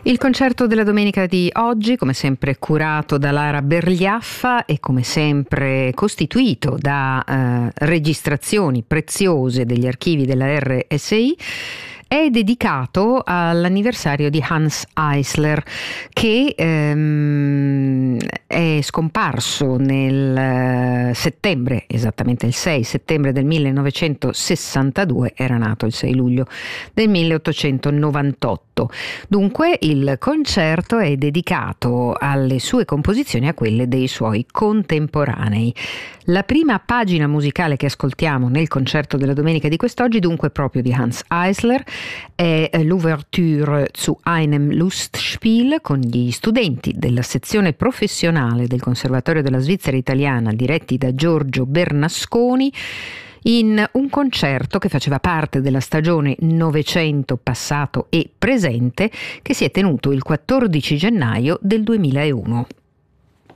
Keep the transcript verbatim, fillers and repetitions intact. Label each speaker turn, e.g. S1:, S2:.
S1: Il concerto della domenica di oggi, come sempre curato da Lara Bergliaffa e come sempre costituito da eh, registrazioni preziose degli archivi della R S I, è dedicato all'anniversario di Hanns Eisler, che ehm, è scomparso nel settembre, esattamente il sei settembre del millenovecentosessantadue, era nato il sei luglio del milleottocentonovantotto. Dunque il concerto è dedicato alle sue composizioni e a quelle dei suoi contemporanei. La prima pagina musicale che ascoltiamo nel concerto della domenica di quest'oggi, dunque proprio di Hanns Eisler, è l'Ouverture zu einem Lustspiel con gli studenti della sezione professionale del Conservatorio della Svizzera Italiana, diretti da Giorgio Bernasconi, in un concerto che faceva parte della stagione Novecento passato e presente, che si è tenuto il quattordici gennaio del duemilauno.